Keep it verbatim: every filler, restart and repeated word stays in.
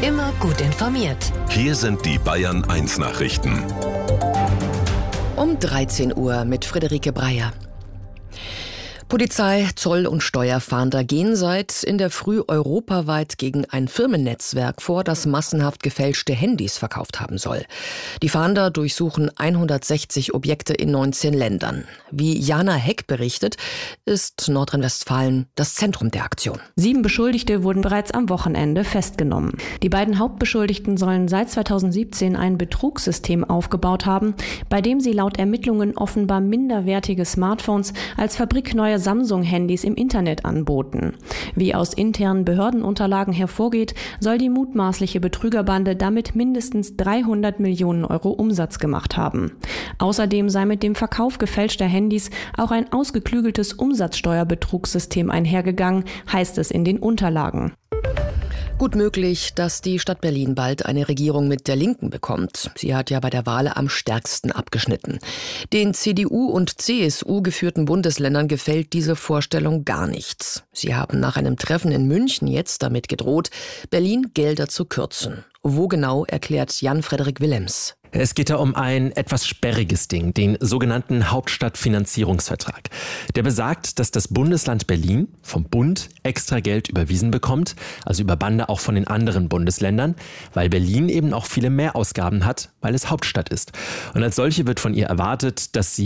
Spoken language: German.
Immer gut informiert. Hier sind die Bayern eins Nachrichten. Um dreizehn Uhr mit Friederike Breyer. Polizei, Zoll und Steuerfahnder gehen seit in der Früh europaweit gegen ein Firmennetzwerk vor, das massenhaft gefälschte Handys verkauft haben soll. Die Fahnder durchsuchen hundertsechzig Objekte in neunzehn Ländern. Wie Jana Heck berichtet, ist Nordrhein-Westfalen das Zentrum der Aktion. Sieben Beschuldigte wurden bereits am Wochenende festgenommen. Die beiden Hauptbeschuldigten sollen seit zweitausendsiebzehn ein Betrugssystem aufgebaut haben, bei dem sie laut Ermittlungen offenbar minderwertige Smartphones als fabrikneue Samsung-Handys im Internet anboten. Wie aus internen Behördenunterlagen hervorgeht, soll die mutmaßliche Betrügerbande damit mindestens dreihundert Millionen Euro Umsatz gemacht haben. Außerdem sei mit dem Verkauf gefälschter Handys auch ein ausgeklügeltes Umsatzsteuerbetrugssystem einhergegangen, heißt es in den Unterlagen. Gut möglich, dass die Stadt Berlin bald eine Regierung mit der Linken bekommt. Sie hat ja bei der Wahl am stärksten abgeschnitten. Den C D U- und C S U-geführten Bundesländern gefällt diese Vorstellung gar nichts. Sie haben nach einem Treffen in München jetzt damit gedroht, Berlin Gelder zu kürzen. Wo genau, erklärt Jan-Frederik Willems. Es geht da um ein etwas sperriges Ding, den sogenannten Hauptstadtfinanzierungsvertrag. Der besagt, dass das Bundesland Berlin vom Bund extra Geld überwiesen bekommt, also über Bande auch von den anderen Bundesländern, weil Berlin eben auch viele Mehrausgaben hat, weil es Hauptstadt ist. Und als solche wird von ihr erwartet, dass sie